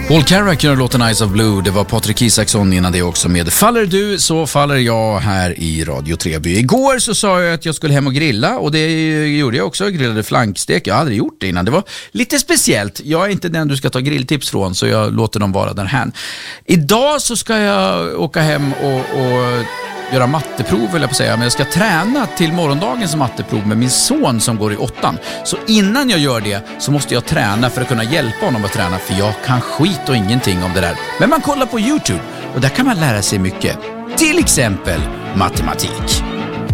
Paul Carrack gör låten Eyes of Blue. Det var Patrik Isaksson innan det också med Faller du så faller jag här i Radio Treby. Igår så sa jag att jag skulle hem och grilla och det gjorde jag också. Jag grillade flankstek. Jag har aldrig gjort det innan. Det var lite speciellt. Jag är inte den du ska ta grilltips från så jag låter dem vara därhän. Idag så ska jag åka hem och göra matteprov vill jag på säga, men jag ska träna till morgondagens matteprov med min son som går i 8:an. Så innan jag gör det så måste jag träna för att kunna hjälpa honom att träna, för jag kan skit och ingenting om det där. Men man kollar på YouTube och där kan man lära sig mycket. Till exempel matematik.